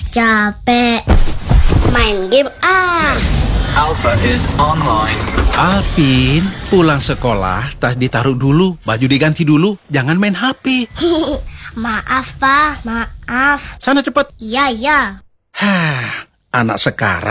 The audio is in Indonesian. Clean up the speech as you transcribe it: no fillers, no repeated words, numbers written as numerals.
Capek. Main game Alpha is online. Alvin, pulang sekolah, tas ditaruh dulu, baju diganti dulu, jangan main HP. Maaf, Pa. Maaf. Sana cepet. Iya. Hah, anak sekarang